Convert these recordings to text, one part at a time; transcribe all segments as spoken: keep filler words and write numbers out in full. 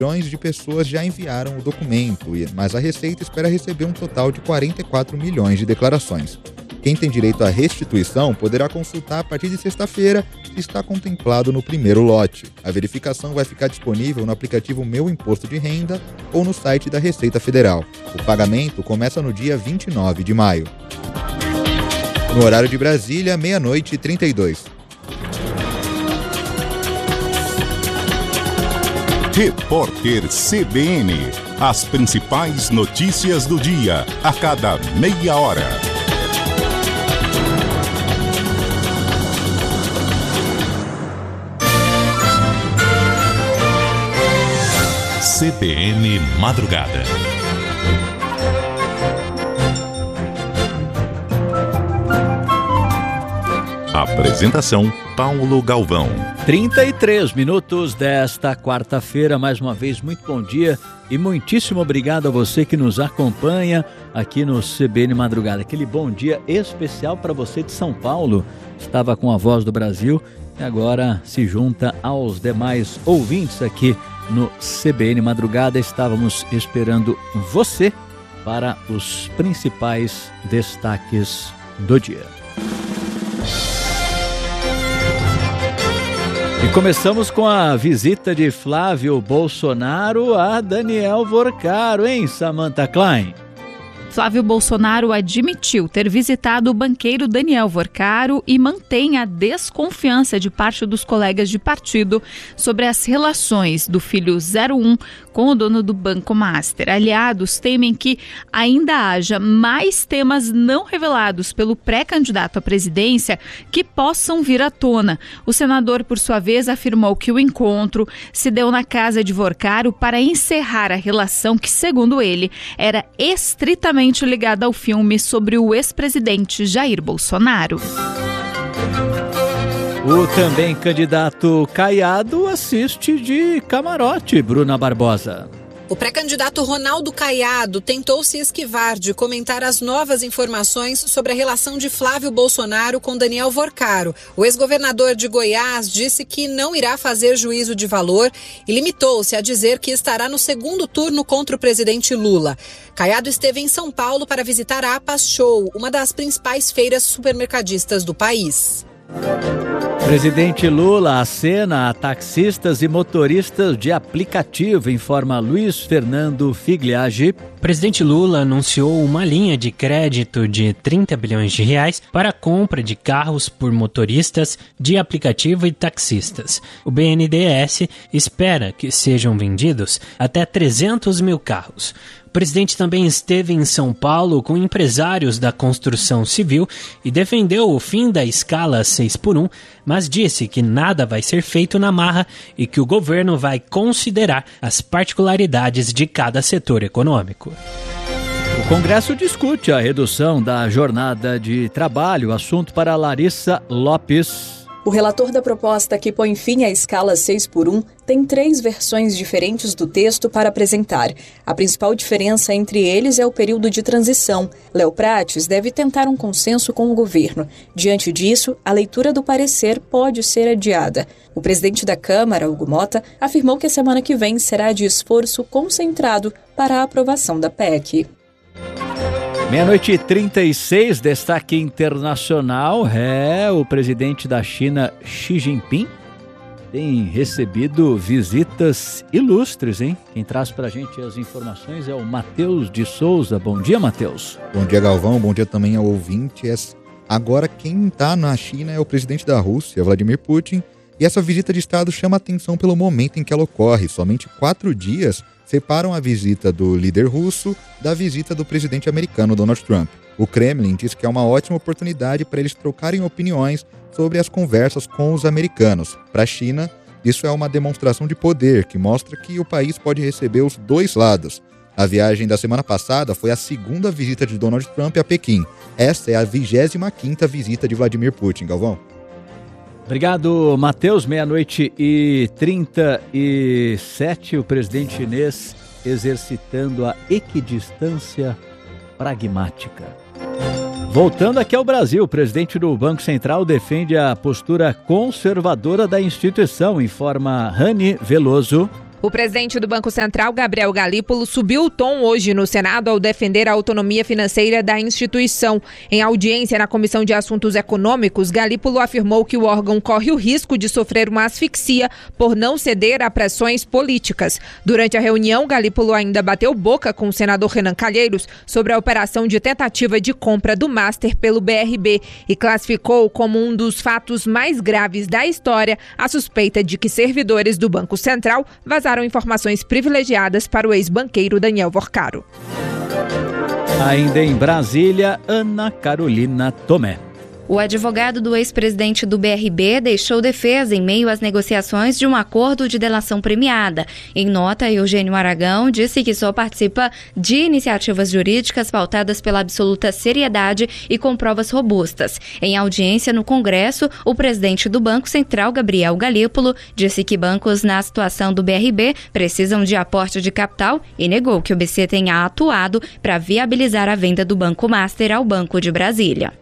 milhões de pessoas já enviaram o documento, mas a Receita espera receber um total de quarenta e quatro milhões de declarações. Quem tem direito à restituição poderá consultar a partir de sexta-feira se está contemplado no primeiro lote. A verificação vai ficar disponível no aplicativo Meu Imposto de Renda ou no site da Receita Federal. O pagamento começa no dia vinte e nove de maio. No horário de Brasília, meia-noite e trinta e dois. Repórter C B N. As principais notícias do dia, a cada meia hora. C B N Madrugada. Apresentação: Paulo Galvão. trinta e três minutos desta quarta-feira. Mais uma vez, muito bom dia e muitíssimo obrigado a você que nos acompanha aqui no C B N Madrugada. Aquele bom dia especial para você de São Paulo. Estava com a Voz do Brasil e agora se junta aos demais ouvintes aqui no C B N Madrugada. Estávamos esperando você para os principais destaques do dia. E começamos com a visita de Flávio Bolsonaro a Daniel Vorcaro, hein, Samantha Klein? Flávio Bolsonaro admitiu ter visitado o banqueiro Daniel Vorcaro e mantém a desconfiança de parte dos colegas de partido sobre as relações do filho zero um com o dono do Banco Master. Aliados temem que ainda haja mais temas não revelados pelo pré-candidato à presidência que possam vir à tona. O senador, por sua vez, afirmou que o encontro se deu na casa de Vorcaro para encerrar a relação que, segundo ele, era estritamente ligada ao filme sobre o ex-presidente Jair Bolsonaro. O também candidato Caiado assiste de camarote, Bruna Barbosa. O pré-candidato Ronaldo Caiado tentou se esquivar de comentar as novas informações sobre a relação de Flávio Bolsonaro com Daniel Vorcaro. O ex-governador de Goiás disse que não irá fazer juízo de valor e limitou-se a dizer que estará no segundo turno contra o presidente Lula. Caiado esteve em São Paulo para visitar a Apas Show, uma das principais feiras supermercadistas do país. Presidente Lula acena a taxistas e motoristas de aplicativo, informa Luiz Fernando Figliagi. Presidente Lula anunciou uma linha de crédito de trinta bilhões de reais para a compra de carros por motoristas de aplicativo e taxistas. O B N D E S espera que sejam vendidos até trezentos mil carros. O presidente também esteve em São Paulo com empresários da construção civil e defendeu o fim da escala seis por um, mas disse que nada vai ser feito na marra e que o governo vai considerar as particularidades de cada setor econômico. O Congresso discute a redução da jornada de trabalho, assunto para Larissa Lopes. O relator da proposta que põe fim à escala seis por um tem três versões diferentes do texto para apresentar. A principal diferença entre eles é o período de transição. Léo Prates deve tentar um consenso com o governo. Diante disso, a leitura do parecer pode ser adiada. O presidente da Câmara, Hugo Mota, afirmou que a semana que vem será de esforço concentrado para a aprovação da P E C. Meia-noite e trinta e seis, destaque internacional. É, o presidente da China, Xi Jinping, tem recebido visitas ilustres, hein? Quem traz pra gente as informações é o Matheus de Souza. Bom dia, Matheus. Bom dia, Galvão. Bom dia também ao ouvinte. Agora, quem está na China é o presidente da Rússia, Vladimir Putin. E essa visita de Estado chama atenção pelo momento em que ela ocorre. Somente quatro dias separam a visita do líder russo da visita do presidente americano Donald Trump. O Kremlin diz que é uma ótima oportunidade para eles trocarem opiniões sobre as conversas com os americanos. Para a China, isso é uma demonstração de poder que mostra que o país pode receber os dois lados. A viagem da semana passada foi a segunda visita de Donald Trump a Pequim. Esta é a vigésima quinta visita de Vladimir Putin, Galvão. Obrigado, Matheus. Meia-noite e trinta e sete, o presidente chinês exercitando a equidistância pragmática. Voltando aqui ao Brasil, o presidente do Banco Central defende a postura conservadora da instituição, informa Rani Veloso. O presidente do Banco Central, Gabriel Galípolo, subiu o tom hoje no Senado ao defender a autonomia financeira da instituição. Em audiência na Comissão de Assuntos Econômicos, Galípolo afirmou que o órgão corre o risco de sofrer uma asfixia por não ceder a pressões políticas. Durante a reunião, Galípolo ainda bateu boca com o senador Renan Calheiros sobre a operação de tentativa de compra do Master pelo B R B e classificou como um dos fatos mais graves da história a suspeita de que servidores do Banco Central vazaram informações privilegiadas para o ex-banqueiro Daniel Vorcaro. Ainda em Brasília, Ana Carolina Tomé. O advogado do ex-presidente do B R B deixou defesa em meio às negociações de um acordo de delação premiada. Em nota, Eugênio Aragão disse que só participa de iniciativas jurídicas pautadas pela absoluta seriedade e com provas robustas. Em audiência no Congresso, o presidente do Banco Central, Gabriel Galípolo, disse que bancos na situação do B R B precisam de aporte de capital e negou que o B C tenha atuado para viabilizar a venda do Banco Master ao Banco de Brasília.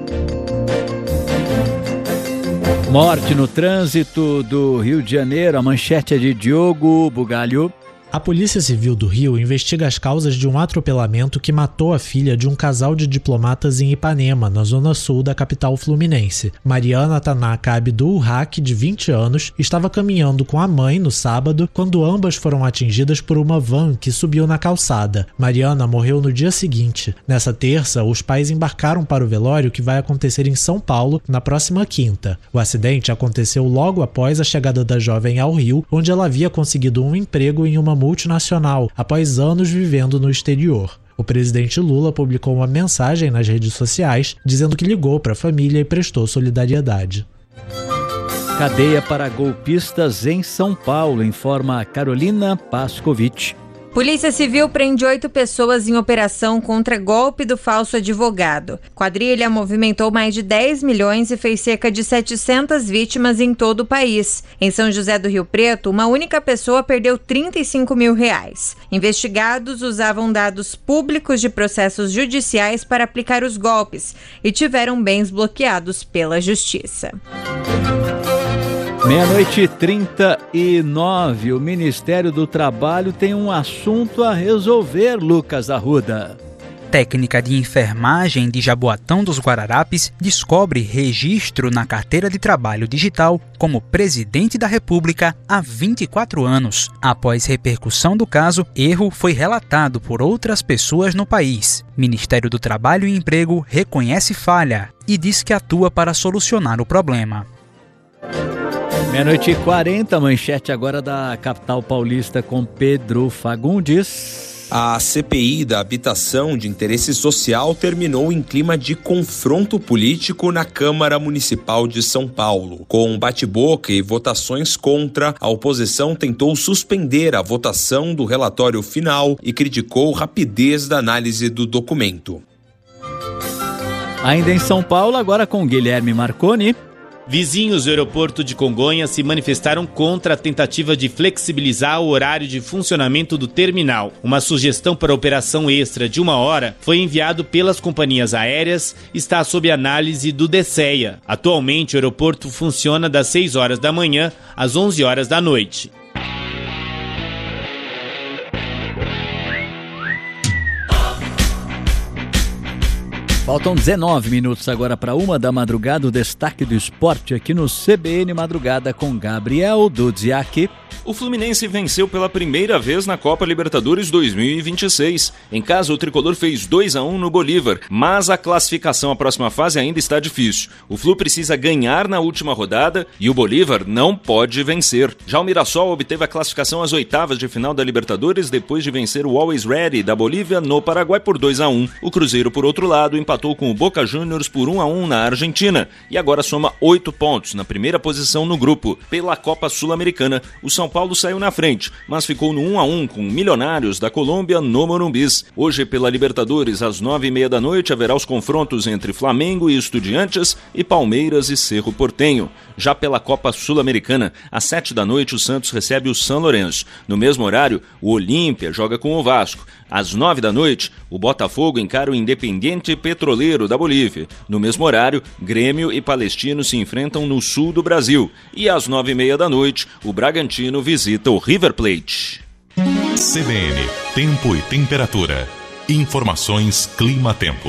Morte no trânsito do Rio de Janeiro. A manchete é de Diogo Bugalho. A Polícia Civil do Rio investiga as causas de um atropelamento que matou a filha de um casal de diplomatas em Ipanema, na zona sul da capital fluminense. Mariana Tanaka Abdul Haq, de vinte anos, estava caminhando com a mãe no sábado quando ambas foram atingidas por uma van que subiu na calçada. Mariana morreu no dia seguinte. Nessa terça, os pais embarcaram para o velório que vai acontecer em São Paulo na próxima quinta. O acidente aconteceu logo após a chegada da jovem ao Rio, onde ela havia conseguido um emprego em uma multinacional, após anos vivendo no exterior. O presidente Lula publicou uma mensagem nas redes sociais dizendo que ligou para a família e prestou solidariedade. Cadeia para golpistas em São Paulo, informa Carolina Pascovitch. Polícia Civil prende oito pessoas em operação contra golpe do falso advogado. Quadrilha movimentou mais de dez milhões e fez cerca de setecentas vítimas em todo o país. Em São José do Rio Preto, uma única pessoa perdeu trinta e cinco mil reais. Investigados usavam dados públicos de processos judiciais para aplicar os golpes e tiveram bens bloqueados pela Justiça. Meia-noite e trinta e nove, o Ministério do Trabalho tem um assunto a resolver, Lucas Arruda. Técnica de enfermagem de Jaboatão dos Guararapes descobre registro na carteira de trabalho digital como presidente da República há vinte e quatro anos. Após repercussão do caso, erro foi relatado por outras pessoas no país. Ministério do Trabalho e Emprego reconhece falha e diz que atua para solucionar o problema. Meia-noite e quarenta, manchete agora da capital paulista com Pedro Fagundes. A C P I da habitação de interesse social terminou em clima de confronto político na Câmara Municipal de São Paulo. Com bate-boca e votações contra, a oposição tentou suspender a votação do relatório final e criticou a rapidez da análise do documento. Ainda em São Paulo, agora com Guilherme Marconi. Vizinhos do aeroporto de Congonhas se manifestaram contra a tentativa de flexibilizar o horário de funcionamento do terminal. Uma sugestão para operação extra de uma hora foi enviado pelas companhias aéreas e está sob análise do DECEA. Atualmente, o aeroporto funciona das seis horas da manhã às onze horas da noite. Faltam dezenove minutos agora para uma da madrugada, o destaque do esporte aqui no C B N Madrugada com Gabriel Dudziak. O Fluminense venceu pela primeira vez na Copa Libertadores dois mil e vinte e seis. Em casa, o tricolor fez dois a um no Bolívar, mas a classificação à próxima fase ainda está difícil. O Flu precisa ganhar na última rodada e o Bolívar não pode vencer. Já o Mirassol obteve a classificação às oitavas de final da Libertadores depois de vencer o Always Ready da Bolívia no Paraguai por dois a um. O Cruzeiro, por outro lado, empatou com o Boca Juniors por um a um na Argentina e agora soma oito pontos na primeira posição no grupo. Pela Copa Sul-Americana, o São Paulo saiu na frente, mas ficou no um a um com Milionários da Colômbia no Morumbis. Hoje, pela Libertadores, às nove e meia da noite, haverá os confrontos entre Flamengo e Estudiantes e Palmeiras e Cerro Porteño. Já pela Copa Sul-Americana, às sete da noite, o Santos recebe o São Lourenço. No mesmo horário, o Olímpia joga com o Vasco. Às nove da noite, o Botafogo encara o Independiente Petrolero Petroleiro da Bolívia. No mesmo horário, Grêmio e Palestino se enfrentam no sul do Brasil. E às nove e meia da noite, o Bragantino visita o River Plate. C B N, Tempo e Temperatura. Informações Clima-Tempo.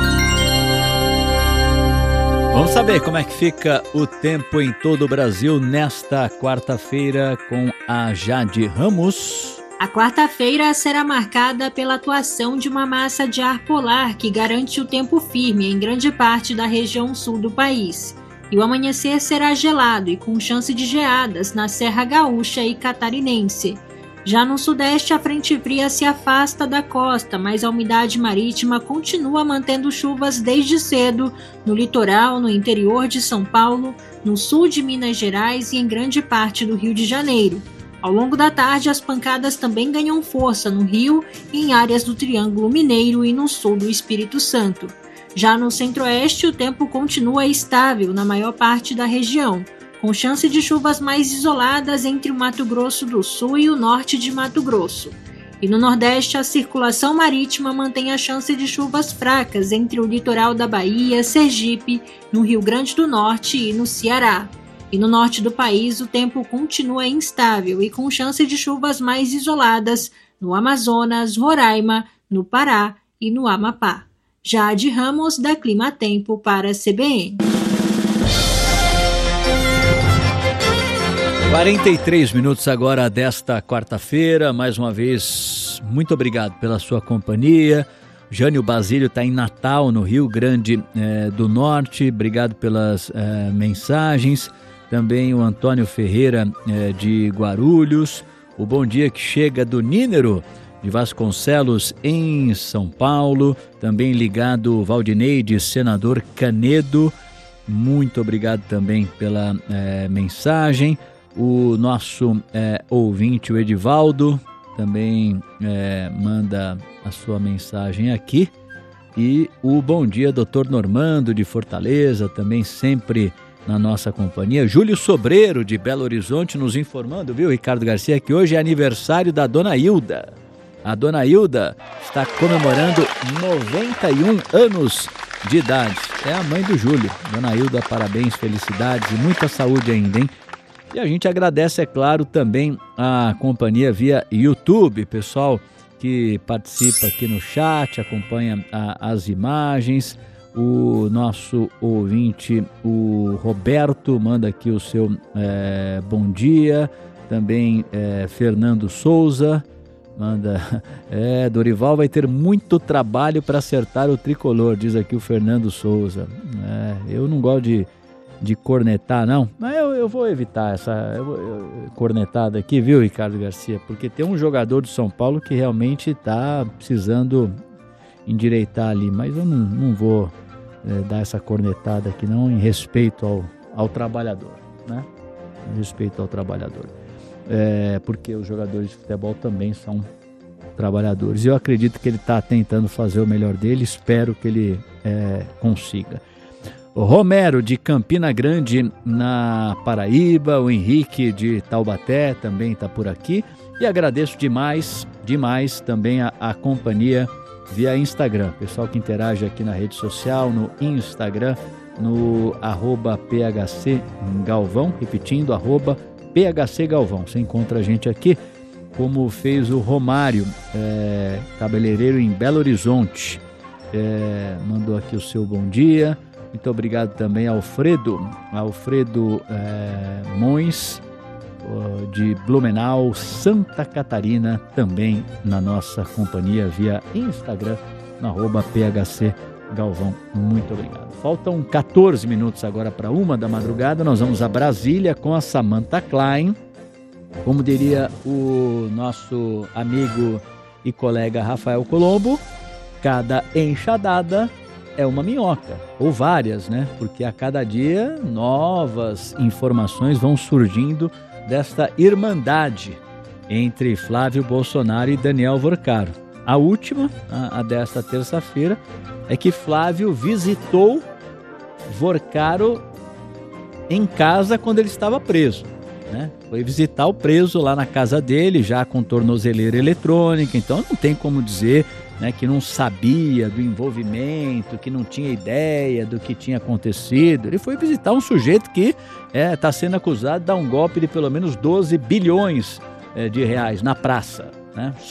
Vamos saber como é que fica o tempo em todo o Brasil nesta quarta-feira com a Jade Ramos. A quarta-feira será marcada pela atuação de uma massa de ar polar que garante o tempo firme em grande parte da região sul do país. E o amanhecer será gelado e com chance de geadas na Serra Gaúcha e Catarinense. Já no sudeste, a frente fria se afasta da costa, mas a umidade marítima continua mantendo chuvas desde cedo no litoral, no interior de São Paulo, no sul de Minas Gerais e em grande parte do Rio de Janeiro. Ao longo da tarde, as pancadas também ganham força no Rio e em áreas do Triângulo Mineiro e no sul do Espírito Santo. Já no centro-oeste, o tempo continua estável na maior parte da região, com chance de chuvas mais isoladas entre o Mato Grosso do Sul e o norte de Mato Grosso. E no Nordeste, a circulação marítima mantém a chance de chuvas fracas entre o litoral da Bahia, Sergipe, no Rio Grande do Norte e no Ceará. E no norte do país, o tempo continua instável e com chance de chuvas mais isoladas no Amazonas, Roraima, no Pará e no Amapá. Jade Ramos, da Clima Tempo, para a C B N. quarenta e três minutos agora desta quarta-feira. Mais uma vez, muito obrigado pela sua companhia. Jânio Basílio está em Natal, no Rio Grande eh, do Norte. Obrigado pelas eh, mensagens. Também o Antônio Ferreira eh, de Guarulhos. O bom dia que chega do Nínero de Vasconcelos em São Paulo. Também ligado Valdineide, Senador Canedo. Muito obrigado também pela eh, mensagem. O nosso é, ouvinte, o Edivaldo, também é, manda a sua mensagem aqui. E o bom dia, doutor Normando, de Fortaleza, também sempre na nossa companhia. Júlio Sobreiro, de Belo Horizonte, nos informando, viu, Ricardo Garcia, que hoje é aniversário da Dona Hilda. A Dona Hilda está comemorando noventa e um anos de idade. É a mãe do Júlio. Dona Hilda, parabéns, felicidades e muita saúde ainda, hein? E a gente agradece, é claro, também a companhia via YouTube, pessoal que participa aqui no chat, acompanha a, as imagens. O nosso ouvinte, o Roberto, manda aqui o seu é, bom dia. Também é, Fernando Souza manda, é, Dorival vai ter muito trabalho para acertar o tricolor, diz aqui o Fernando Souza. É, eu não gosto de de cornetar, não, mas eu, eu vou evitar essa eu, eu, cornetada aqui, viu, Ricardo Garcia, porque tem um jogador de São Paulo que realmente está precisando endireitar ali, mas eu não, não vou é, dar essa cornetada aqui não, em respeito ao, ao trabalhador, né, em respeito ao trabalhador, é, porque os jogadores de futebol também são trabalhadores, e eu acredito que ele está tentando fazer o melhor dele, espero que ele é, consiga. O Romero, de Campina Grande, na Paraíba, o Henrique, de Taubaté, também está por aqui. E agradeço demais, demais também a, a companhia via Instagram. Pessoal que interage aqui na rede social, no Instagram, no arroba P H C Galvão, repetindo, arroba P H C Galvão. Você encontra a gente aqui, como fez o Romário, é, cabeleireiro em Belo Horizonte. É, mandou aqui o seu bom dia. Muito obrigado também ao Alfredo, Alfredo é, Mões, de Blumenau, Santa Catarina, também na nossa companhia via Instagram, no arroba P H C Galvão. Muito obrigado. Faltam quatorze minutos agora para uma da madrugada. Nós vamos a Brasília com a Samantha Klein. Como diria o nosso amigo e colega Rafael Colombo, cada enxadada é uma minhoca, ou várias, né? Porque a cada dia novas informações vão surgindo desta irmandade entre Flávio Bolsonaro e Daniel Vorcaro. A última, a, a desta terça-feira, é que Flávio visitou Vorcaro em casa quando ele estava preso. né? Foi visitar o preso lá na casa dele, já com tornozeleira eletrônica, então não tem como dizer, né, que não sabia do envolvimento, que não tinha ideia do que tinha acontecido. Ele foi visitar um sujeito que está é, sendo acusado de dar um golpe de pelo menos doze bilhões é, de reais na praça, né?